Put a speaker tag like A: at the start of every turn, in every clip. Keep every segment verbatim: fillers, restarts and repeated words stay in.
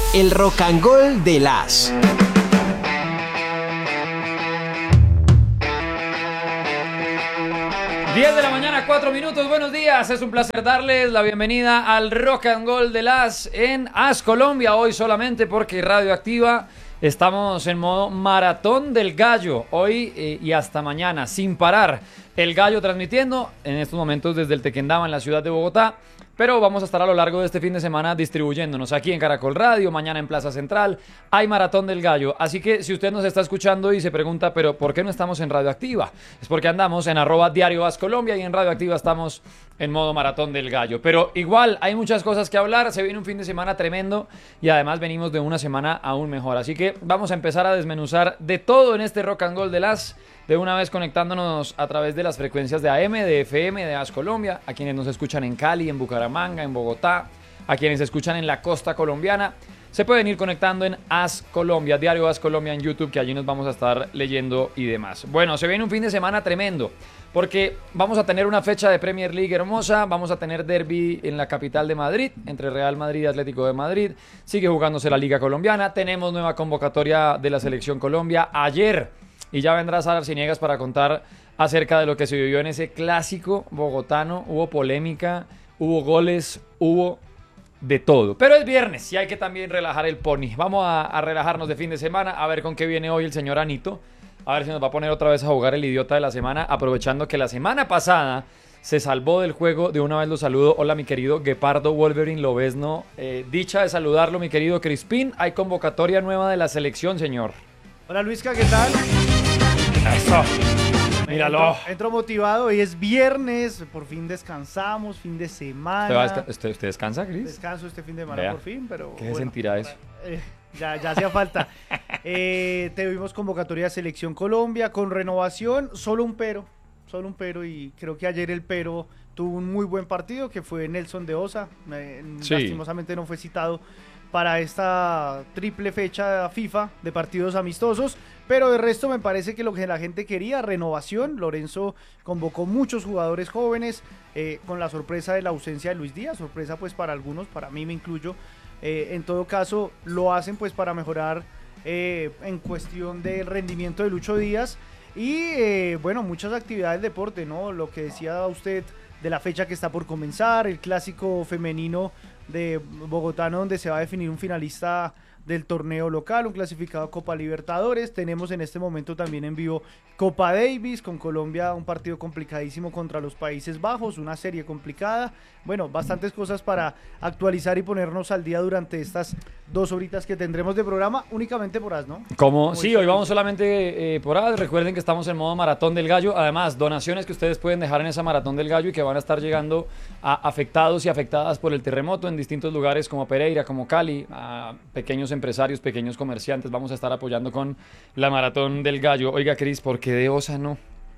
A: El Rock and Roll de las.
B: diez de la mañana, cuatro minutos, buenos días, es un placer darles la bienvenida al Rock and Roll de las en AS Colombia, hoy solamente porque Radioactiva estamos en modo maratón del gallo, hoy eh, y hasta mañana, sin parar, el gallo transmitiendo en estos momentos desde el Tequendama en la ciudad de Bogotá. Pero vamos a estar a lo largo de este fin de semana distribuyéndonos aquí en Caracol Radio, mañana en Plaza Central, hay Maratón del Gallo. Así que si usted nos está escuchando y se pregunta, pero ¿por qué no estamos en Radioactiva? Es porque andamos en arroba diario AS Colombia y en Radioactiva estamos en modo Maratón del Gallo. Pero igual hay muchas cosas que hablar, se viene un fin de semana tremendo y además venimos de una semana aún mejor. Así que vamos a empezar a desmenuzar de todo en este Rock and Roll de las... De una vez conectándonos a través de las frecuencias de A M, de F M, de AS Colombia, a quienes nos escuchan en Cali, en Bucaramanga, en Bogotá, a quienes escuchan en la costa colombiana, se pueden ir conectando en AS Colombia, Diario AS Colombia en YouTube, que allí nos vamos a estar leyendo y demás. Bueno, se viene un fin de semana tremendo, porque vamos a tener una fecha de Premier League hermosa, vamos a tener derbi en la capital de Madrid, entre Real Madrid y Atlético de Madrid, sigue jugándose la Liga Colombiana, tenemos nueva convocatoria de la Selección Colombia ayer, y ya vendrá Sara Arciniegas para contar acerca de lo que se vivió en ese clásico bogotano. Hubo polémica, hubo goles, hubo de todo. Pero es viernes y hay que también relajar el pony. Vamos a, a relajarnos de fin de semana, a ver con qué viene hoy el señor Anito. A ver si nos va a poner otra vez a jugar el idiota de la semana, aprovechando que la semana pasada se salvó del juego. De una vez lo saludo. Hola, mi querido Guepardo Wolverine Lobezno. Eh, dicha de saludarlo, mi querido Crispín. Hay convocatoria nueva de la selección, señor.
C: Hola, Luisca, ¿qué tal?
B: Eso. Míralo.
C: Entro, entro motivado, hoy es viernes, por fin descansamos, fin de semana.
B: ¿Usted, desca ¿Usted, usted descansa, Cris?
C: Descanso este fin de semana. Vea, por fin, pero
B: ¿qué
C: bueno,
B: se sentirá eso?
C: Eh, ya, ya hacía falta. eh, tuvimos convocatoria de Selección Colombia con renovación, solo un pero, solo un pero, y creo que ayer el pero tuvo un muy buen partido, que fue Nelson de Osa. Eh, sí. Lastimosamente no fue citado para esta triple fecha FIFA de partidos amistosos, pero de resto me parece que lo que la gente quería, renovación. Lorenzo convocó muchos jugadores jóvenes, eh, con la sorpresa de la ausencia de Luis Díaz, sorpresa pues para algunos, para mí me incluyo. Eh, en todo caso lo hacen pues para mejorar eh, en cuestión del rendimiento de Lucho Díaz y eh, bueno, muchas actividades de deporte, ¿no? Lo que decía usted de la fecha que está por comenzar, el clásico femenino de Bogotá, donde se va a definir un finalista del torneo local, un clasificado a Copa Libertadores. Tenemos en este momento también en vivo Copa Davis con Colombia, un partido complicadísimo contra los Países Bajos, una serie complicada. Bueno, bastantes cosas para actualizar y ponernos al día durante estas dos horitas que tendremos de programa, únicamente por AS, ¿no?
B: Como sí, hoy vamos solamente eh, por AS. Recuerden que estamos en modo Maratón del Gallo. Además, donaciones que ustedes pueden dejar en esa Maratón del Gallo y que van a estar llegando a afectados y afectadas por el terremoto en distintos lugares como Pereira, como Cali, a pequeños empresarios, pequeños comerciantes. Vamos a estar apoyando con la Maratón del Gallo. Oiga, Cris, ¿por qué de Osa no?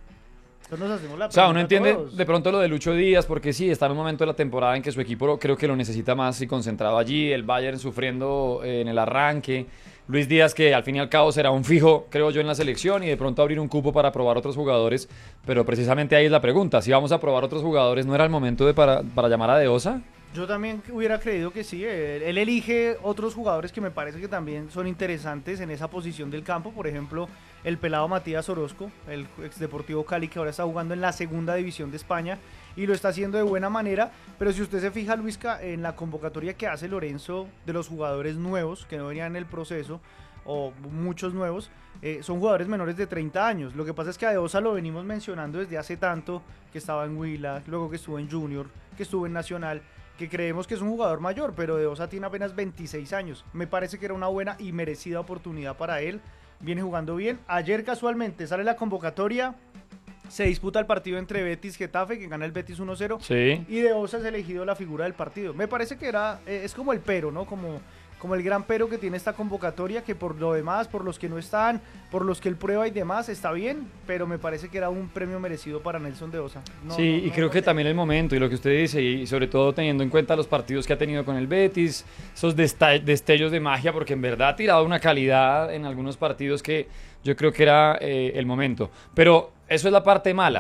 C: Nos hacemos la
B: o sea, uno entiende
C: todos.
B: de pronto lo de Lucho Díaz, porque sí, está en un momento de la temporada en que su equipo creo que lo necesita más y concentrado allí, el Bayern sufriendo eh, en el arranque, Luis Díaz que al fin y al cabo será un fijo, creo yo, en la selección y de pronto abrir un cupo para probar otros jugadores, pero precisamente ahí es la pregunta, si vamos a probar otros jugadores, ¿no era el momento de para, para llamar a De Osa?
C: Yo también hubiera creído que sí, él, él elige otros jugadores que me parece que también son interesantes en esa posición del campo, por ejemplo, el pelado Matías Orozco, el ex Deportivo Cali que ahora está jugando en la segunda división de España y lo está haciendo de buena manera, pero si usted se fija, Luisca, en la convocatoria que hace Lorenzo de los jugadores nuevos que no venían en el proceso, o muchos nuevos, eh, son jugadores menores de treinta años. Lo que pasa es que a De Osa lo venimos mencionando desde hace tanto, que estaba en Huila, luego que estuvo en Junior, que estuvo en Nacional, que creemos que es un jugador mayor, pero De Osa tiene apenas veintiséis años. Me parece que era una buena y merecida oportunidad para él. Viene jugando bien. Ayer casualmente sale la convocatoria, se disputa el partido entre Betis y Getafe, que gana el Betis uno cero,
B: sí.
C: Y De Osa es elegido la figura del partido. Me parece que era, eh, es como el pero, ¿no? Como... como el gran pero que tiene esta convocatoria, que por lo demás, por los que no están, por los que él prueba y demás, está bien, pero me parece que era un premio merecido para Nelson de Osa. No,
B: sí,
C: no,
B: y
C: no
B: creo que
C: sé.
B: también el momento, y lo que usted dice, y sobre todo teniendo en cuenta los partidos que ha tenido con el Betis, esos destellos de magia, porque en verdad ha tirado una calidad en algunos partidos que yo creo que era eh, el momento. Pero eso es la parte mala.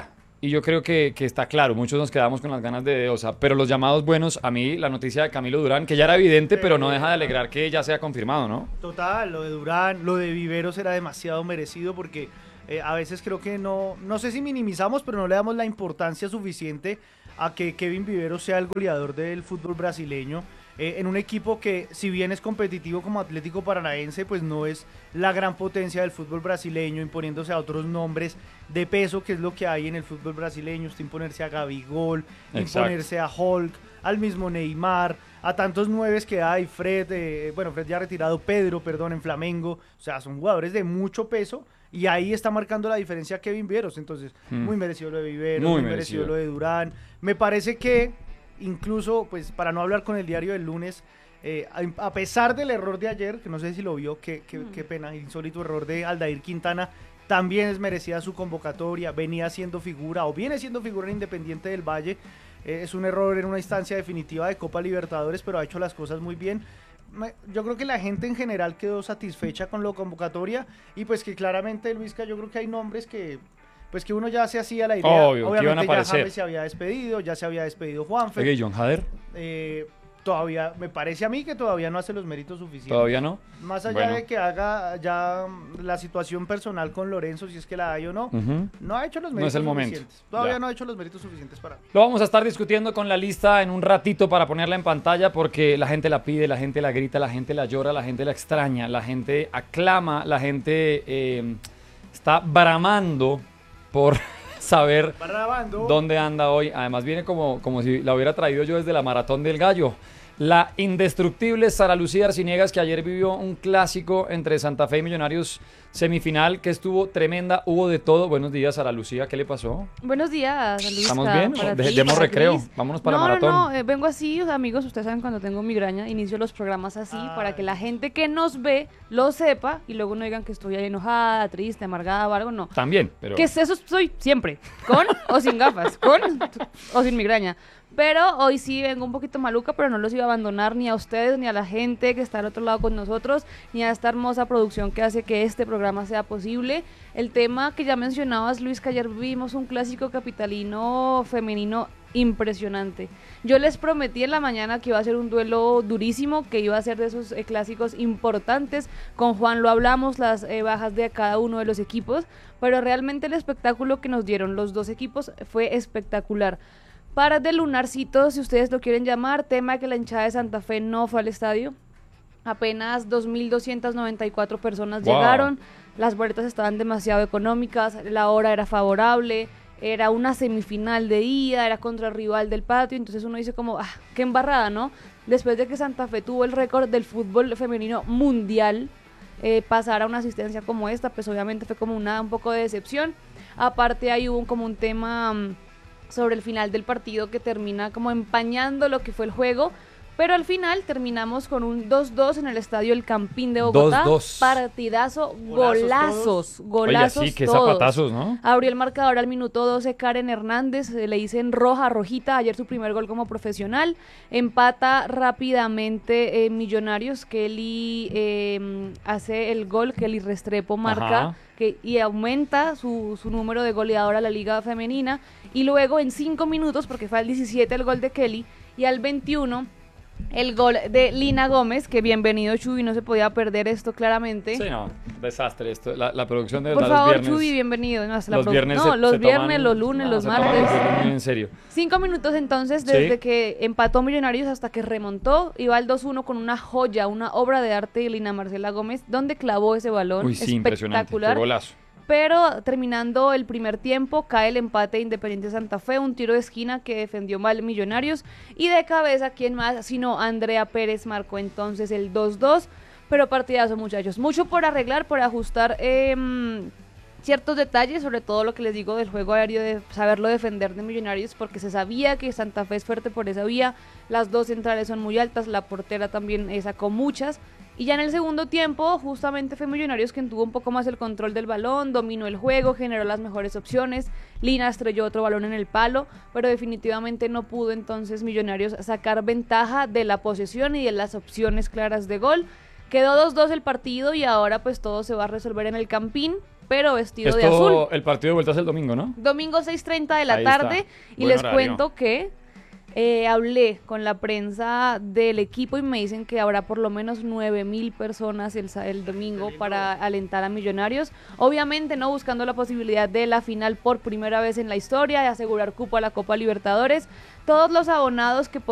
B: y yo creo que, que está claro, muchos nos quedamos con las ganas de De Osa, pero los llamados buenos, a mí la noticia de Camilo Durán, que ya era evidente, pero no deja de alegrar que ya sea confirmado, ¿no?
C: Total, lo de Durán, lo de Viveros era demasiado merecido porque eh, a veces creo que no, no sé si minimizamos, pero no le damos la importancia suficiente a que Kevin Viveros sea el goleador del fútbol brasileño. Eh, en un equipo que, si bien es competitivo como Atlético Paranaense, pues no es la gran potencia del fútbol brasileño, imponiéndose a otros nombres de peso, que es lo que hay en el fútbol brasileño, usted imponerse a Gabigol,
B: Exacto.
C: imponerse a Hulk, al mismo Neymar, a tantos nueves que hay, Fred, eh, bueno, Fred ya retirado, Pedro, perdón, en Flamengo, o sea, son jugadores de mucho peso, y ahí está marcando la diferencia Kevin Viveros, entonces, hmm. muy merecido lo de Viveros, muy, muy merecido. merecido lo de Durán, me parece que incluso, pues para no hablar con el diario del lunes, eh, a, a pesar del error de ayer, que no sé si lo vio, qué, qué, mm. qué pena, insólito error de Aldair Quintana, también es merecida su convocatoria, venía siendo figura o viene siendo figura en Independiente del Valle, eh, es un error en una instancia definitiva de Copa Libertadores, pero ha hecho las cosas muy bien. Yo creo que la gente en general quedó satisfecha con la convocatoria y pues que claramente, Luisca, yo creo que hay nombres que... pues que uno ya se hacía la idea.
B: Obvio, obviamente ya James
C: se había despedido, ya se había despedido Juanfe.
B: Oye, John Hader.
C: Eh, todavía, me parece a mí que todavía no hace los méritos suficientes.
B: ¿Todavía no?
C: Más allá
B: bueno.
C: de que haga ya la situación personal con Lorenzo, si es que la hay o no, uh-huh. no ha hecho los méritos
B: no es el
C: suficientes.
B: Momento.
C: Todavía
B: ya.
C: no ha hecho los méritos suficientes para mí.
B: Lo vamos a estar discutiendo con la lista en un ratito para ponerla en pantalla porque la gente la pide, la gente la grita, la gente la llora, la gente la extraña, la gente aclama, la gente eh, está bramando por... saber
C: Barrabando.
B: dónde anda hoy. Además viene como, como si la hubiera traído yo desde la Maratón del Gallo. La indestructible Sara Lucía Arciniegas, que ayer vivió un clásico entre Santa Fe y Millonarios, semifinal, que estuvo tremenda, hubo de todo. Buenos días, Sara Lucía, ¿qué le pasó?
D: Buenos días, Luis.
B: ¿Estamos bien? De, demos recreo, Luis. Vámonos para
D: no,
B: la maratón.
D: No, no, eh, vengo así, amigos, ustedes saben cuando tengo migraña, inicio los programas así, Ay. para que la gente que nos ve lo sepa y luego no digan que estoy ahí enojada, triste, amargada o algo, no.
B: También, pero...
D: Que eso soy siempre, con o sin gafas, con o sin migraña. Pero hoy sí vengo un poquito maluca, pero no los iba a abandonar ni a ustedes, ni a la gente que está al otro lado con nosotros, ni a esta hermosa producción que hace que este programa sea posible. El tema que ya mencionabas, Luis, que ayer vimos un clásico capitalino femenino impresionante. Yo les prometí en la mañana que iba a ser un duelo durísimo, que iba a ser de esos eh, clásicos importantes. Con Juan lo hablamos, las eh, bajas de cada uno de los equipos, pero realmente el espectáculo que nos dieron los dos equipos fue espectacular. Para de lunarcito, si ustedes lo quieren llamar, tema que la hinchada de Santa Fe no fue al estadio. Apenas dos mil doscientas noventa y cuatro personas wow. llegaron, las boletas estaban demasiado económicas, la hora era favorable, era una semifinal de ida, era contra el rival del patio, entonces uno dice como, ah, qué embarrada, ¿no? Después de que Santa Fe tuvo el récord del fútbol femenino mundial, eh, pasar a una asistencia como esta, pues obviamente fue como una un poco de decepción. Aparte ahí hubo como un tema... Um, sobre el final del partido que termina como empañando lo que fue el juego, pero al final terminamos con un dos dos en el estadio El Campín de Bogotá.
B: dos dos.
D: Partidazo, golazos, golazos, golazos.
B: Oye, sí, qué
D: todos.
B: Zapatazos, ¿no?
D: Abrió el marcador al minuto doce Karen Hernández, le dicen roja, rojita, ayer su primer gol como profesional. Empata rápidamente eh, Millonarios, Kelly eh, hace el gol, Kelly Restrepo marca que, y aumenta su, su número de goleador a la liga femenina. Y luego en cinco minutos, porque fue al diecisiete el gol de Kelly, y al veintiuno el gol de Lina Gómez, que bienvenido Chuy, no se podía perder esto claramente.
B: Sí, no, desastre esto, la, la producción de
D: Por
B: verdad
D: favor,
B: los viernes,
D: Chuy, bienvenido. No,
B: los viernes
D: no,
B: se,
D: los
B: se
D: viernes,
B: toman,
D: los lunes,
B: no,
D: los
B: se
D: martes.
B: toman muy en serio.
D: Cinco minutos entonces, desde
B: ¿Sí?
D: que empató Millonarios hasta que remontó, iba al dos uno con una joya, una obra de arte de Lina Marcela Gómez, donde clavó ese balón.
B: Uy, sí,
D: espectacular.
B: Qué golazo.
D: Pero terminando el primer tiempo, cae el empate de Independiente Santa Fe, un tiro de esquina que defendió mal Millonarios, y de cabeza, ¿quién más? Sino Andrea Pérez marcó entonces el dos dos, pero partidazo, muchachos. Mucho por arreglar, por ajustar eh, ciertos detalles, sobre todo lo que les digo del juego aéreo, de saberlo defender de Millonarios, porque se sabía que Santa Fe es fuerte por esa vía, las dos centrales son muy altas, la portera también eh, sacó muchas. Y ya en el segundo tiempo, justamente fue Millonarios quien tuvo un poco más el control del balón, dominó el juego, generó las mejores opciones. Lina estrelló otro balón en el palo, pero definitivamente no pudo entonces Millonarios sacar ventaja de la posesión y de las opciones claras de gol. Quedó dos dos el partido y ahora pues todo se va a resolver en el Campín, pero vestido
B: Esto,
D: de azul.
B: el partido de vuelta es el domingo, ¿no?
D: Domingo seis treinta de la
B: Ahí está.
D: tarde y
B: Buen
D: les
B: horario.
D: cuento que eh, hablé con la prensa del equipo y me dicen que habrá por lo menos nueve mil personas el, sa- el domingo para alentar a Millonarios. Obviamente no buscando la posibilidad de la final por primera vez en la historia, de asegurar cupo a la Copa Libertadores. Todos los abonados que